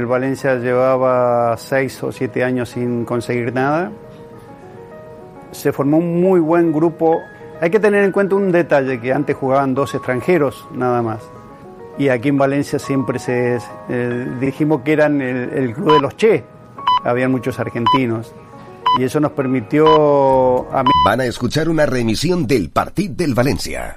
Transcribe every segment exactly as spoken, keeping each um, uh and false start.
Valencia llevaba seis o siete años sin conseguir nada. Se formó un muy buen grupo. Hay que tener en cuenta un detalle, que antes jugaban dos extranjeros nada más. Y aquí en Valencia siempre se eh, dijimos que eran el, el club de los Che. Había muchos argentinos. Y eso nos permitió... A... Van a escuchar una reemisión del Partit del Valencia.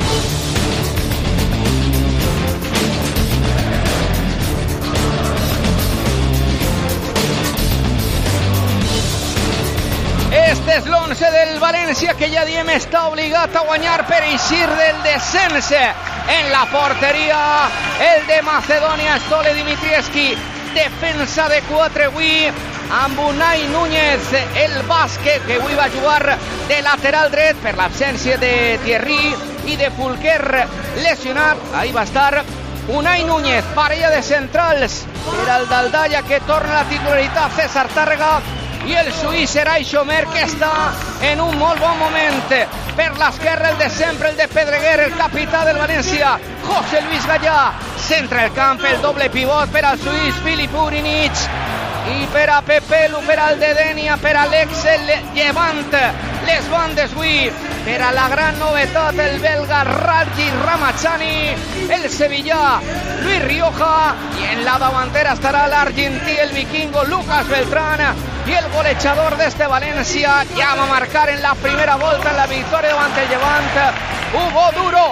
Este és l'onze del València, que ja diem està obligat a guanyar per eixir del descens. En la porteria, el de Macedònia, Stole Dimitrievski. Defensa de quatre avui, amb Unai Núñez, el bàsquet, que avui va jugar de lateral dret per l'absència de Thierry i de Fulquer lesionat. Ahí va estar Unai Núñez, parella de centrals per al Daldalla, que torna a la titularitat, César Tàrrega, i el suís Serai Xomer, que està en un molt bon moment. Per l'esquerra, el de sempre, el de Pedreguer, el capità del València, José Luis Gallà. Centra el camp, el doble pivot per al suís Filip Urinich, i per a Pepelu, per al de Denia, per a l'ex el Llevant. Les bandes avui per a la gran novetat, el belga Raji Ramachani, el sevillà Luis Rioja, i en la davantera estarà l'argentí, el vikingo Lucas Beltrán, i el golejador d'este València ja va marcar en la primera volta en la victòria davant el Llevant, Hugo Duro.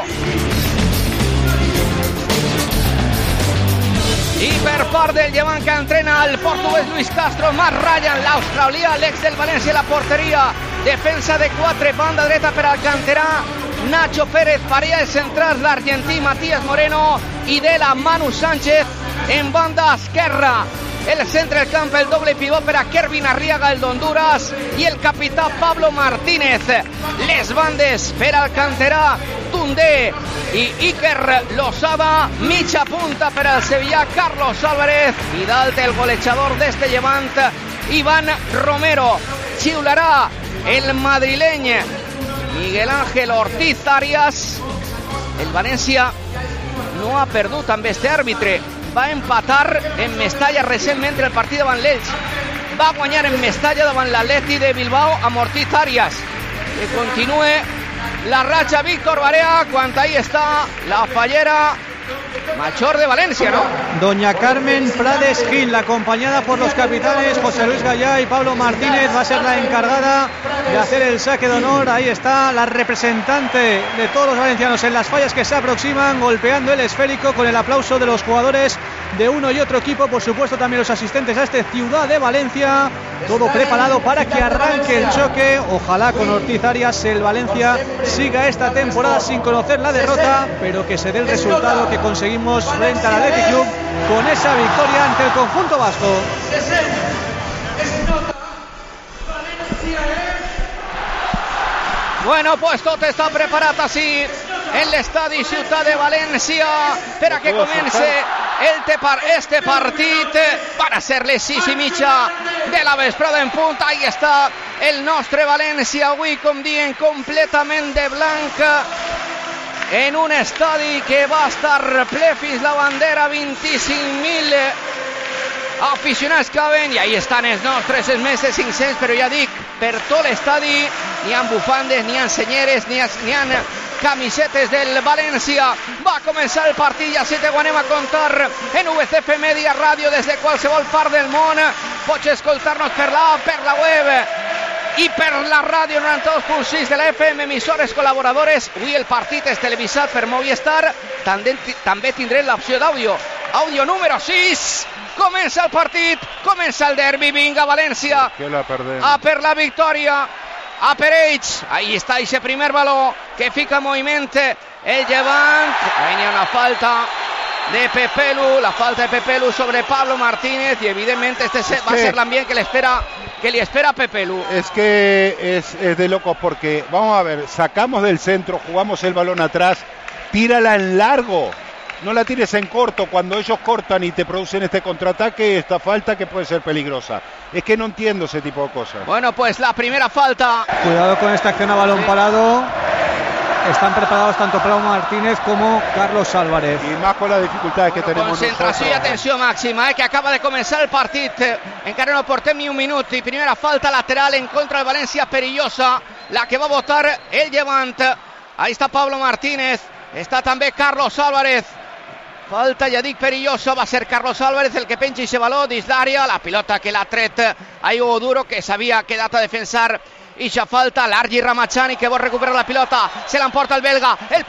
I per part del Llevant, que entrena el portuguès Luis Castro, Matt Ryan, l'australià, l'ex del València, la porteria. Defensa de quatre, banda dreta per al canterà Nacho Pérez, parella de centrals, l'argentí Matías Moreno, i de la Manu Sánchez en banda esquerra. El centre del camp, el doble pivot per a Kervin Arriaga, el d'Honduras, i el capità Pablo Martínez. Les bandes per al canterà Tundé i Iker Losada, mitja punta per al sevillà Carlos Álvarez, i dalt el golejador d'este Llevant, Iván Romero. Xiularà el madrileny Miguel Ángel Ortiz Arias. El València no ha perdut amb este àrbitre. Va empatar en Mestalla recentment el partit davant l'Elx. Va guanyar en Mestalla davant l'Atleti de Bilbao amb Ortiz Arias. Que continue la racha Víctor Barea, quan ahí está la fallera mayor de Valencia, ¿no? Doña Carmen Prades Gil, acompañada por los capitanes José Luis Gallá y Pablo Martínez, va a ser la encargada de hacer el saque de honor. Ahí está la representante de todos los valencianos en las fallas que se aproximan, golpeando el esférico, con el aplauso de los jugadores de uno y otro equipo, por supuesto también los asistentes a este Ciudad de Valencia. Todo preparado para que arranque el choque. Ojalá con Ortiz Arias el Valencia siga esta temporada sin conocer la derrota, pero que se dé el resultado que conseguimos frente al Athletic Club con esa victoria ante el conjunto vasco. Bueno, pues tot està preparat així en l'estadi Ciutat de València per a que comence el tepar, este partit. Van a ser les sis i mitja de la vesprada en punt. Ahí està el nostre València avui, com dient, completament de blanc, en un estadi que va estar ple fins la bandera. Vint-i-cinc mil aficionats caben, i ahí estan els nostres, els més de cinc-cents, però ja dic, per tot l'estadi n'hi ha bufandes, n'hi ha senyeres, n'hi ha, n'hi ha camisetes del València. Va començar el partit i així te ho anem a contar en U V C F Media Ràdio des de qualsevol part del món. Pots escoltar-nos per la app, per la web i per la ràdio noranta-dos punt sis de la F M, emissores col·laboradores. Avui el partit és televisat per Movistar. També, també tindrem l'opció d'àudio. Àudio número sis. Comença el partit, comença el derbi. Vinga, València, a per la victòria, a per ells. Ahí està ese primer baló que fica en moviment el Llevant. Ahí n'hi ha una falta de Pepelu, la falta de Pepelu sobre Pablo Martínez, y evidentemente este es va que, a ser l'ambient que le espera que le espera a Pepelu. Es que es, es de locos, porque vamos a ver, sacamos del centro, jugamos el balón atrás, tírala en largo. No la tires en corto. Cuando ellos cortan y te producen este contraataque, esta falta que puede ser peligrosa. Es que no entiendo ese tipo de cosas. Bueno, pues la primera falta. Cuidado con esta acción a balón sí. parado. están preparados tanto Pablo Martínez como Carlos Álvarez. Y más con las dificultades que tenemos concentració nosotros. i atenció màxima, eh, que acaba de començar el partit. Encara no portem ni un minut i primera falta lateral en contra del València, perillosa, la que va a votar el Llevant. Ahí está Pablo Martínez, está també Carlos Álvarez. Falta, ja dic, perillosa, va ser Carlos Álvarez el que penja ese baló dins l'àrea, la pilota que l'ha tret a Hugo Duro, que s'havia quedat a defensar ixa falta. L'Argi Ramachani que vol recuperar la pilota, se l'emporta el belga, el